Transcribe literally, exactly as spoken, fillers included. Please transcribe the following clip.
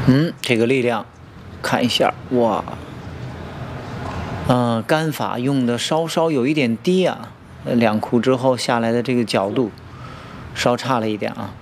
嗯，这个力量，看一下，哇，呃，杆法用的稍稍有一点低啊，呃两库之后下来的这个角度稍差了一点啊。